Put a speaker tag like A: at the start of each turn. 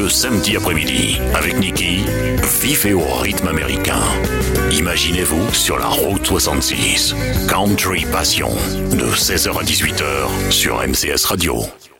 A: le samedi après-midi. Avec Niki, vif et au rythme américain. Imaginez-vous sur la route 66. Country Passion, de 16h à 18h sur MCS Radio.